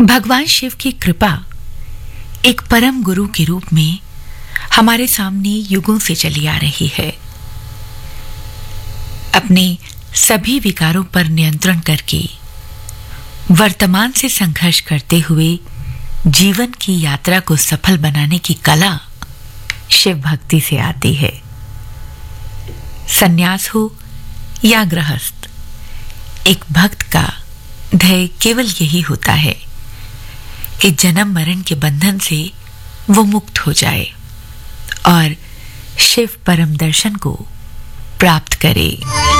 भगवान शिव की कृपा एक परम गुरु के रूप में हमारे सामने युगों से चली आ रही है। अपने सभी विकारों पर नियंत्रण करके वर्तमान से संघर्ष करते हुए जीवन की यात्रा को सफल बनाने की कला शिव भक्ति से आती है। सन्यास हो या गृहस्थ, एक भक्त का ध्येय केवल यही होता है कि जन्म मरण के बंधन से वो मुक्त हो जाए और शिव परम दर्शन को प्राप्त करे।